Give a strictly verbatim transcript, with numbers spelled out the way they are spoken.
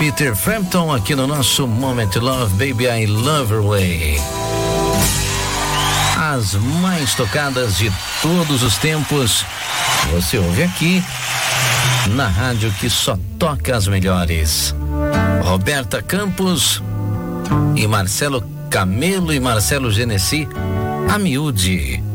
Peter Frampton aqui no nosso Moment Love, Baby I Love Her Way. As mais tocadas de todos os tempos, você ouve aqui na rádio que só toca as melhores. Roberta Campos e Marcelo Camelo e Marcelo Genesi, a miúde.